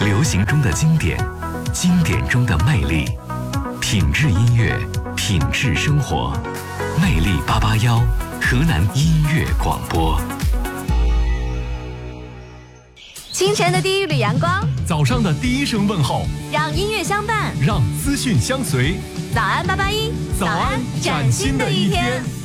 流行中的经典，经典中的魅力，品质音乐，品质生活。魅力881，河南音乐广播。 清晨的第一缕阳光， 早上的第一声问候， 让音乐相伴， 让资讯相随。 早安881， 早安崭新的一天。